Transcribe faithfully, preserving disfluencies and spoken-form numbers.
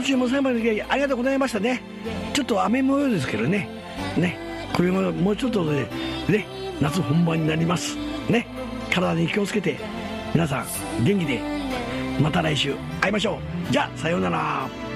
今週も最後までありがとうございましたね。ちょっと雨模様ですけどね。ね、これももうちょっとでね、夏本番になりますね。体に気をつけて皆さん元気でまた来週会いましょう。じゃあさようなら。